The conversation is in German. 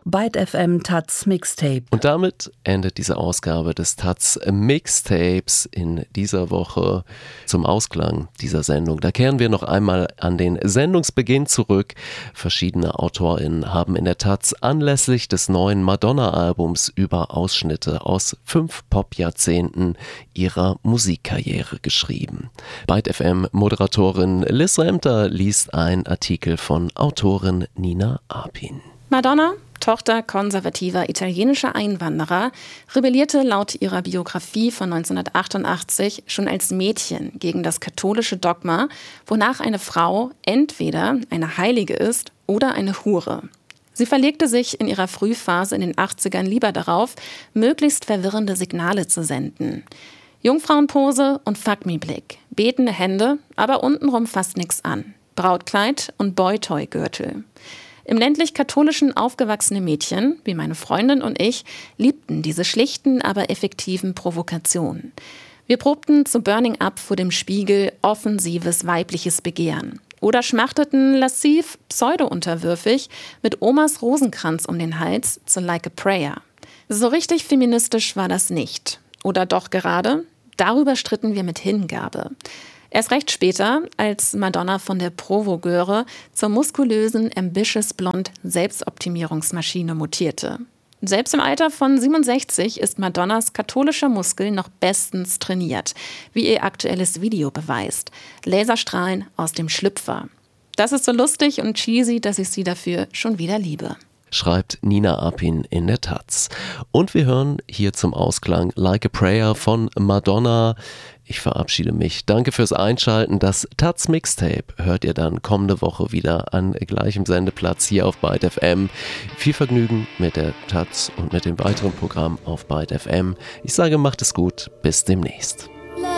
Byte FM Taz Mixtape. Und damit endet diese Ausgabe des Taz Mixtapes in dieser Woche zum Ausklang dieser Sendung. Da kehren wir noch einmal an den Sendungsbeginn zurück. Verschiedene AutorInnen haben in der Taz anlässlich des neuen Madonna-Albums über Ausschnitte aus 5 Pop-Jahrzehnten ihrer Musikkarriere geschrieben. Byte FM-Moderatorin Liz Remter liest einen Artikel von Autorin Nina Arpin. Madonna, Tochter konservativer italienischer Einwanderer, rebellierte laut ihrer Biografie von 1988 schon als Mädchen gegen das katholische Dogma, wonach eine Frau entweder eine Heilige ist oder eine Hure. Sie verlegte sich in ihrer Frühphase in den 80ern lieber darauf, möglichst verwirrende Signale zu senden. Jungfrauenpose und Fuck-me-Blick, betende Hände, aber untenrum fast nix an. Brautkleid und Boy-Toy-Gürtel. Im ländlich-katholischen aufgewachsene Mädchen, wie meine Freundin und ich, liebten diese schlichten, aber effektiven Provokationen. Wir probten zu Burning Up vor dem Spiegel offensives weibliches Begehren. Oder schmachteten lassiv, pseudo-unterwürfig mit Omas Rosenkranz um den Hals zu Like a Prayer. So richtig feministisch war das nicht. Oder doch gerade? Darüber stritten wir mit Hingabe. Erst recht später, als Madonna von der Provogeure zur muskulösen, ambitious blond Selbstoptimierungsmaschine mutierte. Selbst im Alter von 67 ist Madonnas katholischer Muskel noch bestens trainiert, wie ihr aktuelles Video beweist. Laserstrahlen aus dem Schlüpfer. Das ist so lustig und cheesy, dass ich sie dafür schon wieder liebe. Schreibt Nina Arpin in der Taz. Und wir hören hier zum Ausklang Like a Prayer von Madonna. Ich verabschiede mich. Danke fürs Einschalten. Das Taz Mixtape hört ihr dann kommende Woche wieder an gleichem Sendeplatz hier auf Byte FM. Viel Vergnügen mit der Taz und mit dem weiteren Programm auf Byte FM. Ich sage, macht es gut. Bis demnächst.